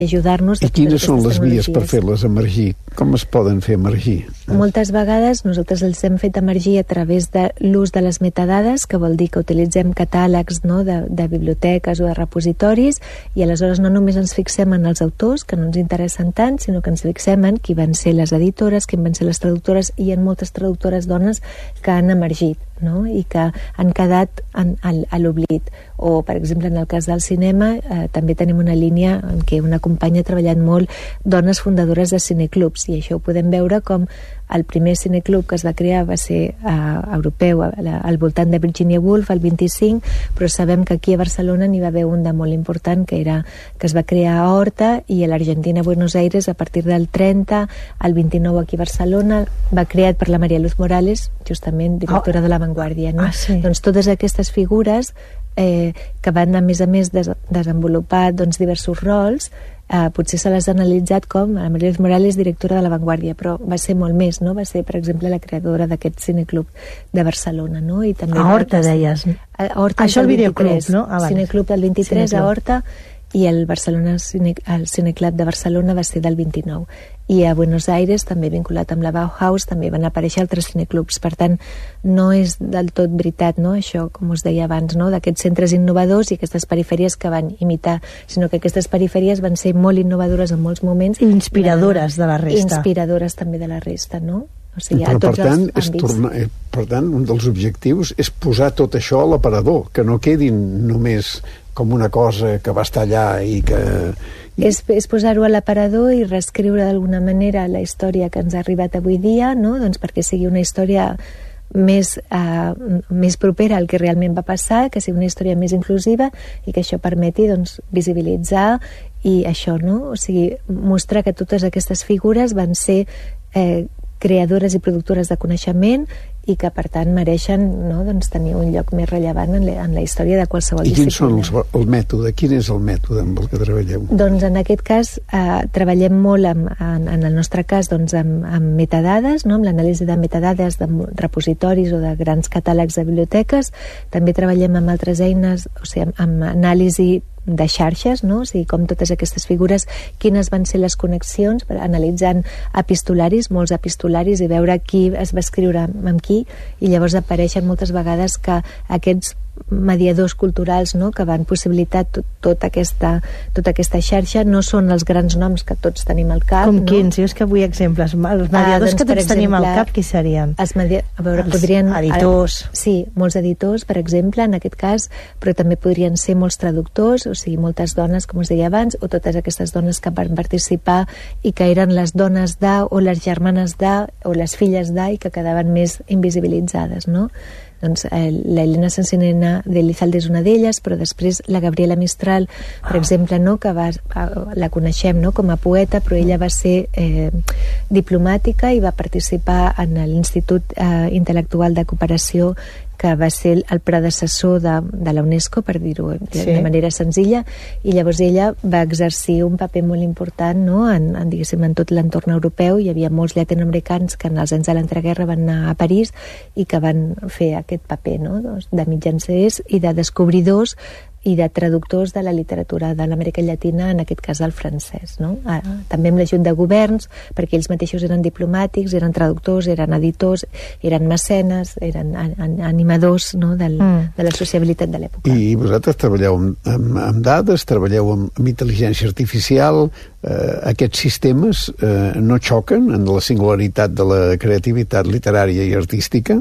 ajudar-nos. I quines són les vies per fer-les emergir? Com es poden fer emergir? Moltes vegades nosaltres els hem fet emergir a través de l'ús de les metadades, que vol dir que utilitzem catàlegs, no, de biblioteques o de repositoris, i aleshores no només ens fixem en els autors, que no ens interessen tant, sinó que ens fixem en qui van ser les editores, qui van ser les traductores, i en moltes traductores dones que han emergit, no? I que han quedat a l'oblit. O, per exemple, en el cas del cinema, també tenim una línia en què una companya ha treballat molt dones fundadores de cineclubs, i això ho podem veure com el primer cineclub que es va crear va ser europeu, al voltant de Virginia Woolf, el 25, però sabem que aquí a Barcelona n'hi va haver un de molt important, que es va crear a Horta, i a l'Argentina, a Buenos Aires, a partir del 30, el 29 aquí a Barcelona, va creat per la María Luz Morales, justament directora de La Vanguardia, no? Sí. Doncs totes aquestes figures que van, a més, desenvolupar diversos rols, potser se les ha analitzat com a María Luz Morales, directora de La Vanguardia, però va ser molt més, no? Va ser, per exemple, la creadora d'aquest cineclub de Barcelona, no? I també a Horta, deies. Horta, això el videoclub, no? Cineclub del 23 a Horta, i el Cineclub de Barcelona va ser del 29. I a Buenos Aires, també vinculat amb la Bauhaus, també van aparèixer altres cineclubs. Per tant, no és del tot veritat, no? Això, com us deia abans, no? D'aquests centres innovadors i aquestes perifèries que van imitar, sinó que aquestes perifèries van ser molt innovadores en molts moments. I inspiradores de la resta. Inspiradores també de la resta, no? O sigui, però, per tant, un dels objectius és posar tot això a l'aparador, que no quedin només com una cosa que va estar allà i que... És posar-ho a l'aparador i reescriure d'alguna manera la història que ens ha arribat avui dia, no? Doncs perquè sigui una història més propera al que realment va passar, que sigui una història més inclusiva i que això permeti, doncs, visibilitzar i això, no? O sigui, mostrar que totes aquestes figures van ser creadores i productores de coneixement i que, per tant, mereixen, no, doncs, tenir un lloc més rellevant en la història de qualsevol disciplina. I quin són el mètode? Quin és el mètode amb el que treballeu? Doncs en aquest cas treballem molt, en el nostre cas, doncs, amb metadades, no? Amb l'anàlisi de metadades de repositoris o de grans catàlegs de biblioteques. També treballem amb altres eines, o sigui, amb anàlisi de xarxes, no? O sigui, com totes aquestes figures, quines van ser les connexions, analitzant epistolaris, molts epistolaris, i veure qui es va escriure amb qui, i llavors apareixen moltes vegades que aquests mediadors culturals, no?, que van possibilitar tota aquesta xarxa no són els grans noms que tots tenim al cap. Com quins? Jo és que vull exemples. Els mediadors que tots tenim al cap, qui serien? Podrien... editors. Sí, molts editors, per exemple, en aquest cas, però també podrien ser molts traductors, o sigui, moltes dones, com us deia abans, o totes aquestes dones que van participar i que eren les dones de, o les germanes de, o les filles de, i que quedaven més invisibilitzades, no? Doncs la Elena Sansinena de Lizalde és una d'elles, però després la Gabriela Mistral, per exemple, no, que la coneixem, no, com a poeta, però ella va ser diplomàtica i va participar en l'Institut Intel·lectual de Cooperació, que va ser el predecessor de la UNESCO, per dir-ho de manera senzilla, i llavors ella va exercir un paper molt important, no?, diguéssim, en tot l'entorn europeu. Hi havia molts llatinoamericans que en els anys de l'entreguerra van anar a París i que van fer aquest paper, no?, de mitjancers i de descobridors i de traductors de la literatura de l'Amèrica Llatina, en aquest cas el francès, no? També amb l'ajut de governs, perquè ells mateixos eren diplomàtics, eren traductors, eren editors, eren mecenes, eren animadors, no?, de la sociabilitat de l'època. I vosaltres treballeu amb dades, treballeu amb intel·ligència artificial. Aquests sistemes no xoquen en la singularitat de la creativitat literària i artística.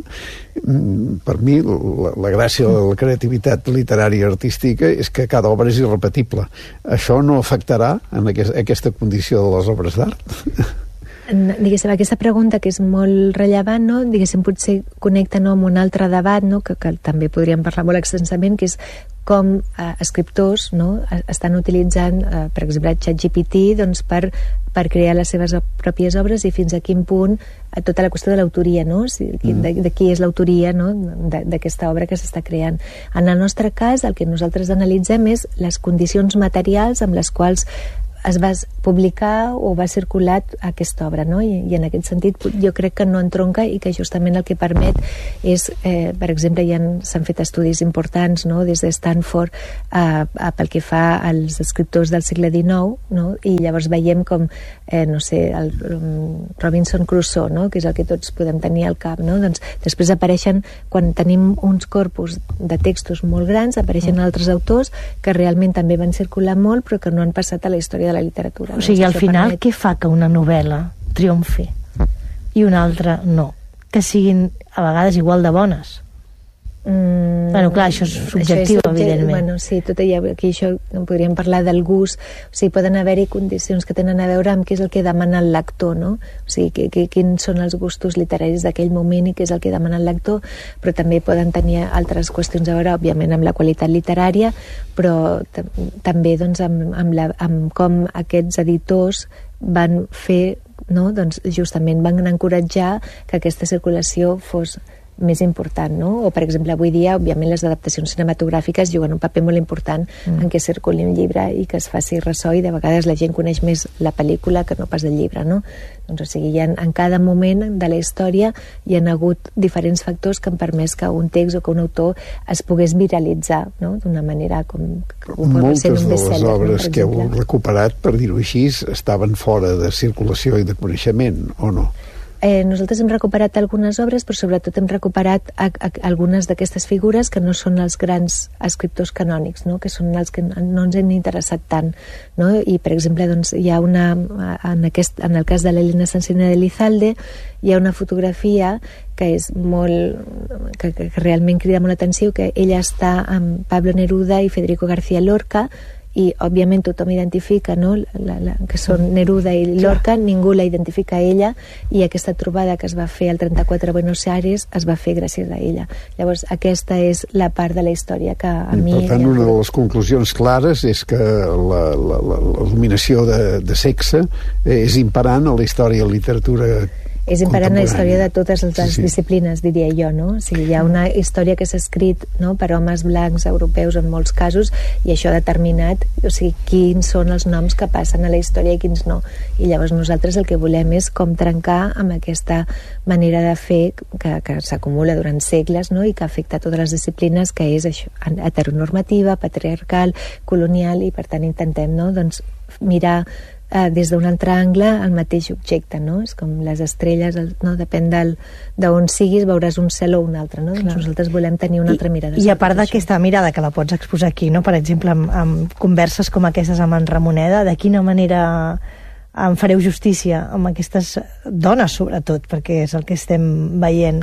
Per mi la gràcia de la creativitat literària i artística és que cada obra és irrepetible. Això no afectarà en aquesta condició de les obres d'art? Diguéssim, aquesta pregunta, que és molt rellevant, no? Diguéssim, potser connecta, no, amb un altre debat, no?, que també podríem parlar molt extensament, que és com escriptors, no?, estan utilitzant, per exemple, ChatGPT, doncs, per crear les seves pròpies obres, i fins a quin punt tota la qüestió de l'autoria, no?, de qui és l'autoria, no?, d'aquesta obra que s'està creant. En el nostre cas, el que nosaltres analitzem és les condicions materials amb les quals es va publicar o va circular aquesta obra, no? I en aquest sentit jo crec que no entronca i que justament el que permet és, per exemple, s'han fet estudis importants, no? Des de Stanford pel que fa als escriptors del segle XIX, no? I llavors veiem com, no sé, el Robinson Crusoe, no? Que és el que tots podem tenir al cap, no? Doncs després apareixen, quan tenim uns corpus de textos molt grans, apareixen altres autors que realment també van circular molt però que no han passat a la història de la literatura. O sigui, al final, què fa que una novel·la triomfi i una altra no? Que siguin a vegades igual de bones? Bueno, clar, això és subjectiu, evidentment. Bueno, sí, aquí això podríem parlar del gust, o sigui, poden haver-hi condicions que tenen a veure amb què és el que demana el lector, no? O sigui, quins són els gustos literaris d'aquell moment i què és el que demana el lector, però també poden tenir altres qüestions a veure, òbviament, amb la qualitat literària, però també doncs, amb com aquests editors van fer, no? Doncs justament van encoratjar que aquesta circulació fos més important, no? O, per exemple, avui dia, òbviament, les adaptacions cinematogràfiques juguen un paper molt important en què circuli un llibre i que es faci ressò, i de vegades la gent coneix més la pel·lícula que no pas el llibre, no? Doncs, o sigui, en cada moment de la història hi ha hagut diferents factors que han permès que un text o que un autor es pogués viralitzar, no? D'una manera com moltes de les obres que heu recuperat, per dir-ho així, estaven fora de circulació i de coneixement, o no? Nosaltres hem recuperat algunes obres, però sobretot hem recuperat algunes d'aquestes figures que no són els grans escriptors canònics, no? Que són els que no ens hem interessat tant, no? I, per exemple, doncs, hi ha en el cas de l'Elena Sansina de Lizalde, hi ha una fotografia que és que realment crida molt l'atenció, que ella està amb Pablo Neruda i Federico García Lorca, i òbviament tothom identifica, no? Que són Neruda i Lorca, ningú la identifica a ella, i aquesta trobada que es va fer al 34 a Buenos Aires es va fer gràcies a ella. Llavors aquesta és la part de la història que a mi... Per tant, una de les conclusions clares és que l'eliminació de sexe és imperant a la història de la literatura és imperant la història de totes les disciplines, diria jo, no? O sigui, hi ha una història que s'ha escrit, no?, per homes blancs europeus en molts casos, i això ha determinat, o sigui, quins són els noms que passen a la història i quins no. I llavors nosaltres el que volem és com trencar amb aquesta manera de fer que s'acumula durant segles, no?, i que afecta totes les disciplines, que és això, heteronormativa, patriarcal, colonial, i per tant intentem, no?, doncs mirar des d'un altre angle el mateix objecte, no? És com les estrelles, no? Depèn d'on siguis, veuràs un cel o un altre, no? Doncs nosaltres volem tenir una altra mirada. I a part d'aquesta mirada que la pots exposar aquí, no? Per exemple, amb converses com aquestes amb en Ramoneda, de quina manera em fareu justícia amb aquestes dones, sobretot, perquè és el que estem veient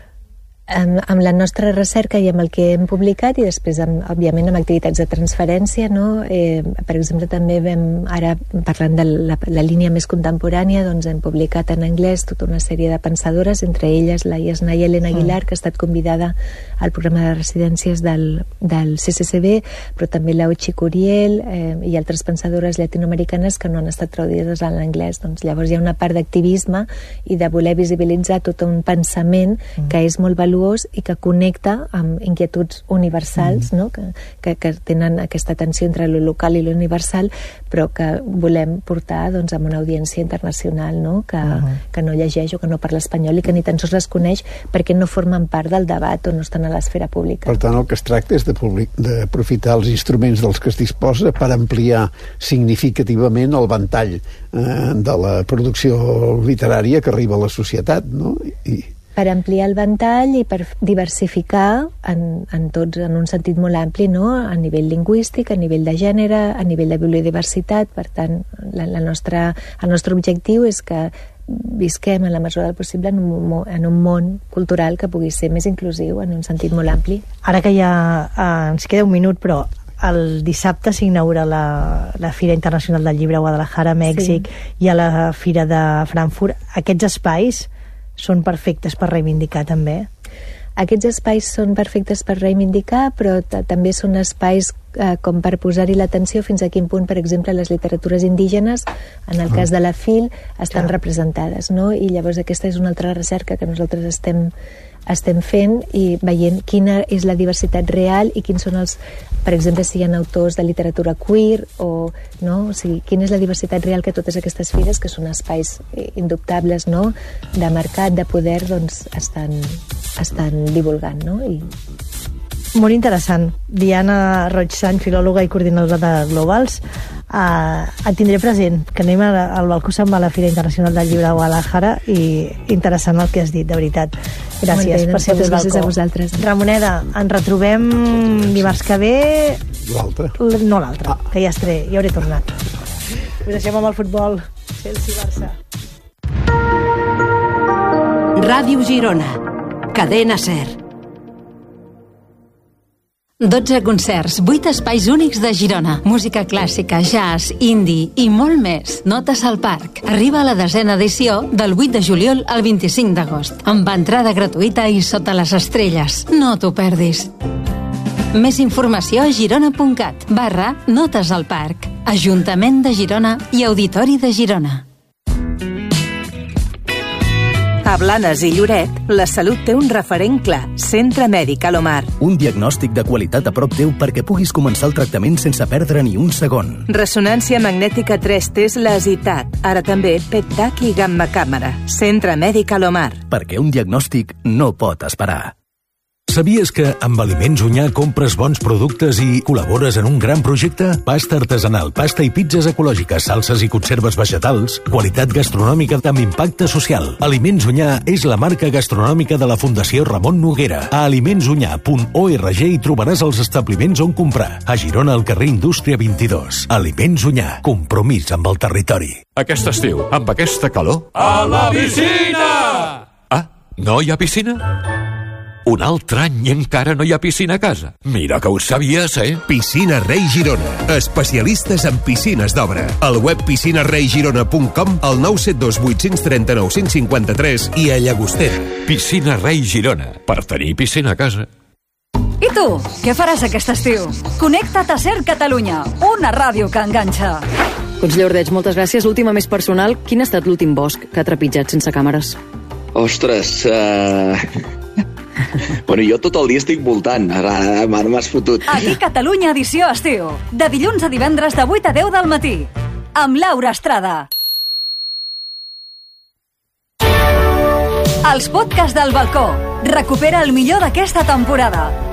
amb la nostra recerca i amb el que hem publicat, i després, òbviament, amb activitats de transferència, no? Per exemple, també ara parlant de la línia més contemporània, doncs hem publicat en anglès tota una sèrie de pensadores, entre elles la Yasnaya Elena Aguilar, que ha estat convidada al programa de residències del CCCB, però també la Ochi Curiel i altres pensadores llatinoamericanes que no han estat traduïdes a l'anglès. Doncs llavors hi ha una part d'activisme i de voler visibilitzar tot un pensament que és molt valuós i que connecta amb inquietuds universals, no? que tenen aquesta tensió entre lo local i lo universal, però que volem portar, doncs, amb una audiència internacional, no? Que no llegeix o que no parla espanyol i que ni tan sols les coneix perquè no formen part del debat o no estan a l'esfera pública. Per tant, el que es tracta és d'aprofitar els instruments dels que es disposa per ampliar significativament el ventall de la producció literària que arriba a la societat, no? Per ampliar el ventall i per diversificar en un sentit molt ampli, no? A nivell lingüístic, a nivell de gènere, a nivell de biodiversitat. Per tant, el nostre objectiu és que visquem en la mesura del possible en un món cultural que pugui ser més inclusiu en un sentit molt ampli. Ara que ja ens queda un minut, però el dissabte s'inaugura la Fira Internacional del Llibre a Guadalajara, Mèxic, i a la Fira de Frankfurt. Aquests espais són perfectes per reivindicar també? Aquests espais són perfectes per reivindicar, però també són espais com per posar-hi l'atenció fins a quin punt, per exemple, les literatures indígenes, en el cas de la FIL, estan representades, no? I llavors aquesta és una altra recerca que nosaltres estem fent i veient quina és la diversitat real i quins són els, per exemple, si hi ha autors de literatura queer o sigui, quina és la diversitat real que totes aquestes fires, que són espais indubtables, no?, de mercat, de poder, doncs estan divulgant, no? Molt interessant. Diana Roig-Sant, filòloga i coordinadora de Globals. Et tindré present, que anem al balcó se'n va a la Fira Internacional del Llibre a Guadalajara, i interessant el que has dit, de veritat. Gràcies per ser al balcó. Gràcies a vosaltres. Ramoneda, ens retrobem dimarts que ve... L'altre? No l'altre, que ja hauré tornat. Us deixem amb el futbol. Chelsea-Barça. Ràdio Girona. Cadena SER. 12 concerts, 8 espais únics de Girona. Música clàssica, jazz, indie i molt més. Notes al Parc. Arriba a la 10ª edició del 8 de juliol al 25 d'agost. Amb entrada gratuïta i sota les estrelles. No t'ho perdis. Més informació a girona.cat/Notes al Parc. Ajuntament de Girona i Auditori de Girona. A Blanes i Lloret, la salut té un referent clar. Centre Mèdic Alomar. Un diagnòstic de qualitat a prop teu perquè puguis començar el tractament sense perdre ni un segon. Resonància magnètica 3T Lasitat. Ara també PET-TAC i gamma càmera. Centre Mèdic Alomar. Perquè un diagnòstic no pot esperar. Sabies que amb Aliments Unyà compres bons productes i col·labores en un gran projecte? Pasta artesanal, pasta i pizzas ecològiques, salses i conserves vegetals, qualitat gastronòmica amb impacte social. Aliments Unyà és la marca gastronòmica de la Fundació Ramon Noguera. A alimentsunyà.org hi trobaràs els establiments on comprar. A Girona, al carrer Indústria 22. Aliments Unyà, compromís amb el territori. Aquest estiu, amb aquesta calor... A la piscina! Ah, no hi ha piscina? Un altre any i encara no hi ha piscina a casa. Mira que ho sabies, eh? Piscina Rei Girona. Especialistes en piscines d'obra. Al web piscinareigirona.com, al 972 839 153 i a Llagostera. Piscina Rei Girona. Per tenir piscina a casa. I tu, què faràs aquest estiu? Connecta't a SER Catalunya, una ràdio que enganxa. Conseller Ordeig, moltes gràcies. L'última més personal. Quin ha estat l'últim bosc que ha trepitjat sense càmeres? Ostres, bueno, jo tot el dia estic voltant. Ara m'has fotut. Aquí Catalunya edició estiu. De dilluns a divendres de 8 a 10 del matí. Amb Laura Estrada. Els podcasts del balcó. Recupera el millor d'aquesta temporada.